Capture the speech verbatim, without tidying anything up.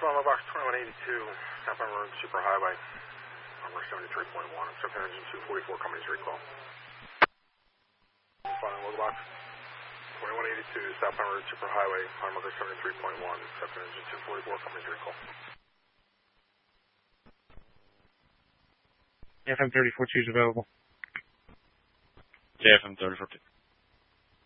Lima Box twenty-one eighty-two, southbound road superhighway, number seventy-three point one. Subject engine two forty-four, company's recall. Final Lima Box twenty-one eighty-two, southbound road superhighway, number seventy-three point one. Subject engine two forty-four, company's recall. F M thirty-four two is available. J F M thirty-four two.